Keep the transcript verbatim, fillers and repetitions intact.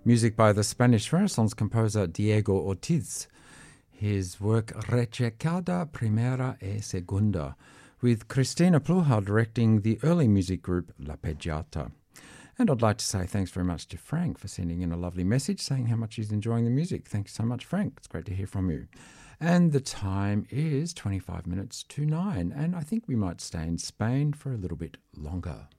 Music by the Spanish Renaissance composer Diego Ortiz. His work Rechecada Primera e Segunda, with Cristina Pluhar directing the early music group La Pejata. And I'd like to say thanks very much to Frank for sending in a lovely message saying how much he's enjoying the music. Thanks so much, Frank. It's great to hear from you. And the time is twenty-five minutes to nine, and I think we might stay in Spain for a little bit longer.